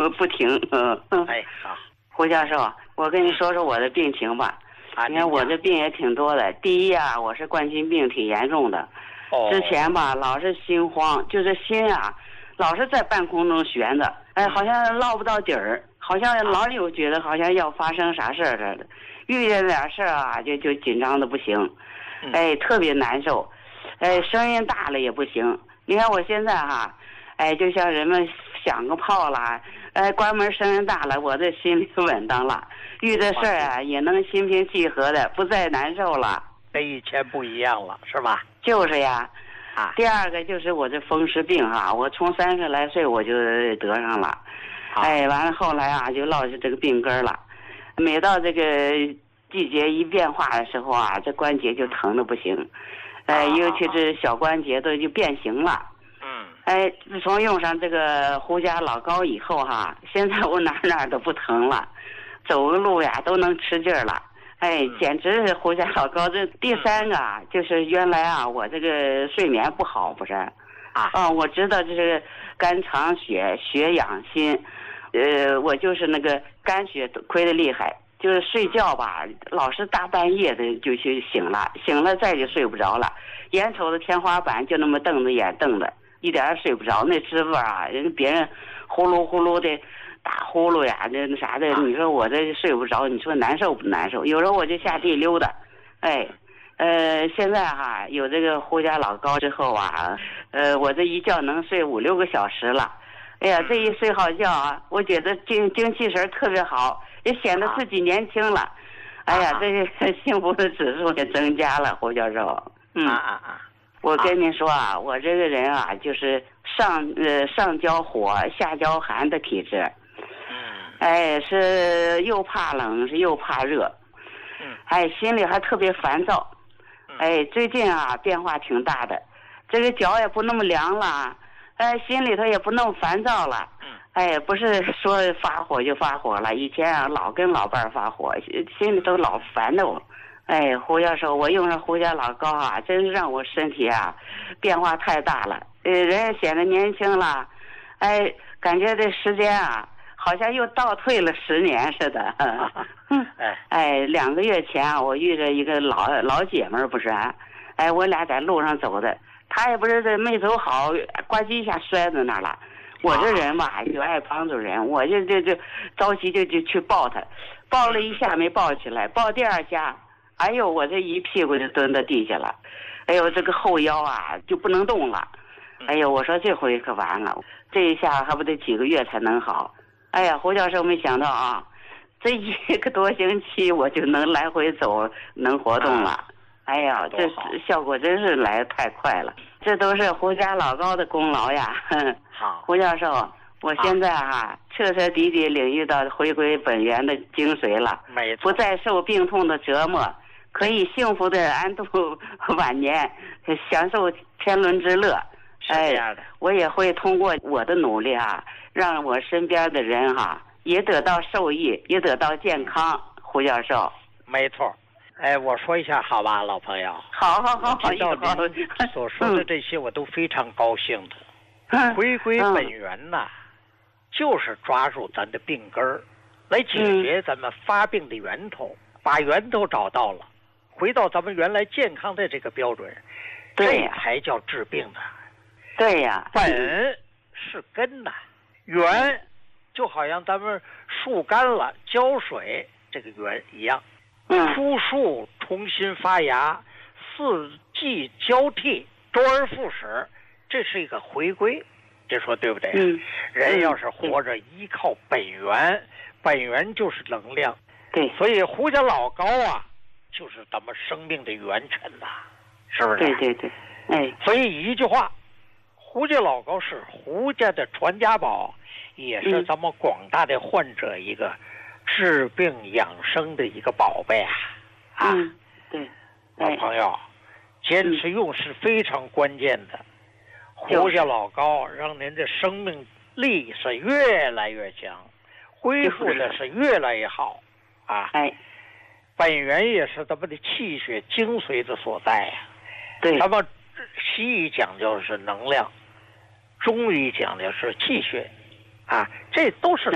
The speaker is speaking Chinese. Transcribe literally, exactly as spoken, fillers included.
不停。嗯嗯。 哎，好， 胡教授，我跟你说说我的病情吧。 啊， 你看我这病也挺多的。第一啊，我是冠心病挺严重的。 哦。 之前吧，老是心慌，就是心啊，老是在半空中悬着，哎，好像落不到底儿，好像老有觉得好像要发生啥事儿似的。遇见点事儿啊，就就紧张的不行，哎，特别难受，哎，声音大了也不行。你看我现在哈，哎，就像人们响个炮啦，哎，关门声音大了，我这心里稳当了，遇的事儿啊也能心平气和的，不再难受了。 跟以前不一样了，是吧？ 就是呀。 啊。 第二个就是我这风湿病哈，我从三十来岁我就得上了，哎，完了后来啊就落下这个病根了。每到这个季节一变化的时候啊，这关节就疼得不行，哎，尤其是小关节都就变形了。 嗯。 哎，自从用上这个胡家老膏以后哈，现在我哪哪都不疼了，走个路呀都能吃劲儿了。哎，简直是胡家老膏。这第三个啊，就是原来啊我这个睡眠不好不是？ 啊。 哦，我知道这是肝藏血，血养心。呃，我就是那个肝血亏得厉害，就是睡觉吧，老是大半夜的就去醒了，醒了再就睡不着了，眼瞅着天花板就那么瞪着眼瞪着，一点也睡不着。那师傅啊，人别人呼噜呼噜的打呼噜呀，那那啥的，你说我这睡不着，你说难受不难受？有时候我就下地溜达，哎。呃，现在哈有这个胡家老膏之后啊，呃，我这一觉能睡五六个小时了。哎呀，这一睡好觉啊，我觉得精精气神特别好，也显得自己年轻了。哎呀，这个幸福的指数也增加了，胡教授。嗯啊啊啊！ 我跟您说啊，我这个人啊，就是上呃上焦火下焦寒的体质。 嗯。 哎，是又怕冷是又怕热。 嗯。 哎，心里还特别烦躁。哎，最近啊变化挺大的，这个脚也不那么凉了，哎，心里头也不那么烦躁了。哎，不是说发火就发火了，以前啊老跟老伴儿发火，心里头老烦的我。哎，胡教授，我用上胡家老膏啊，真是让我身体啊变化太大了，呃，人也显得年轻了，哎，感觉这时间啊好像又倒退了十年似的。嗯，哎，两个月前啊，我遇着一个老老姐们儿，不是啊，哎，我俩在路上走的，她也不是这没走好，呱唧一下摔在那儿了。我这人吧就爱帮助人，我就就就着急就就去抱她，抱了一下没抱起来，抱第二下，哎呦，我这一屁股就蹲到地下了，哎呦，这个后腰啊就不能动了，哎呦，我说这回可完了，这一下还不得几个月才能好。哎呀，胡教授，没想到啊，这一个多星期我就能来回走，能活动了。哎呀，这效果真是来得太快了，这都是胡家老膏的功劳呀。 好， 胡教授，我现在哈、啊、彻彻底底领域到回归本源的精髓了， 没错， 不再受病痛的折磨，可以幸福的安度晚年，享受天伦之乐。 是这样的， 哎，我也会通过我的努力啊，让我身边的人哈、啊、也得到受益，也得到健康。胡教授， 没错。哎，我说一下好吧，老朋友。 好好好好， 听到您所说的这些，我都非常高兴的。嗯、回归本源呐、嗯，就是抓住咱的病根儿，来解决咱们发病的源头，嗯、把源头找到了，回到咱们原来健康的这个标准， 对这才叫治病呢。 对呀， 本是根呐，源就好像咱们树干了浇水这个源一样，枯树重新发芽，四季交替，周而复始，这是一个回归，这说对不对？ 嗯， 人要是活着依靠本源，本源就是能量。 对， 所以胡家老膏啊，就是咱们生命的元辰呐、啊，是不是？ 对对对，哎， 所以一句话。胡家老膏是胡家的传家宝，也是咱们广大的患者一个治病养生的一个宝贝啊！啊， 嗯、对， 老朋友，坚持用是非常关键的。嗯、胡家老膏让您的生命力是越来越强，恢复的是越来越好啊！ 哎， 本源也是咱们的气血精髓的所在呀、啊。 对， 咱们西医讲究是能量。中医讲的是气血，啊，这都是